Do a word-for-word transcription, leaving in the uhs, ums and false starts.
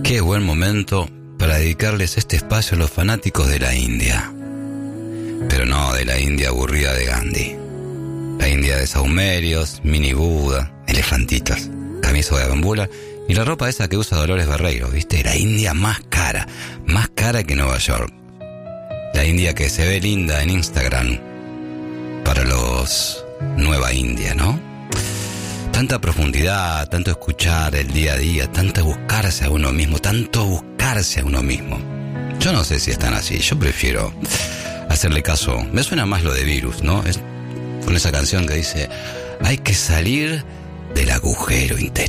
Qué buen momento para dedicarles este espacio a los fanáticos de la India. Pero no de la India aburrida de Gandhi. La India de saumerios, mini Buda, elefantitas, camisa de bambula y la ropa esa que usa Dolores Barreiro, ¿viste? La India más cara, más cara que Nueva York. La India que se ve linda en Instagram para los Nueva India, ¿no? Tanta profundidad, tanto escuchar el día a día, tanto buscarse a uno mismo, tanto buscarse a uno mismo. Yo no sé si están así, yo prefiero hacerle caso. Me suena más lo de Virus, ¿no? Es con esa canción que dice: hay que salir del agujero interior.